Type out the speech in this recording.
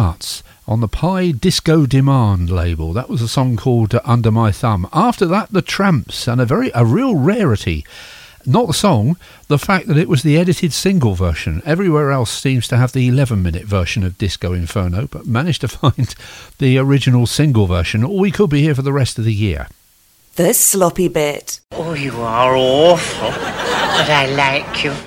Charts on the Pi Disco Demand label. That was a song called Under My Thumb. After that, The Tramps, and a real rarity. Not the song, the fact that it was the edited single version. Everywhere else seems to have the 11-minute version of Disco Inferno, but managed to find the original single version, or we could be here for the rest of the year. The Sloppy Bit. Oh, you are awful, but I like you.